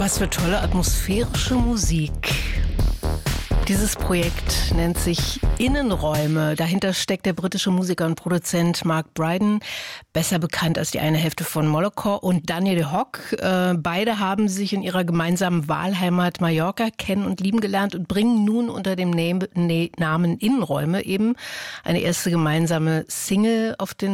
Was für tolle atmosphärische Musik. Dieses Projekt nennt sich Innenräume. Dahinter steckt der britische Musiker und Produzent Mark Brydon, besser bekannt als die eine Hälfte von Molotov, und Daniel Hock. Beide haben sich in ihrer gemeinsamen Wahlheimat Mallorca kennen und lieben gelernt und bringen nun unter dem Namen Innenräume eben eine erste gemeinsame Single auf den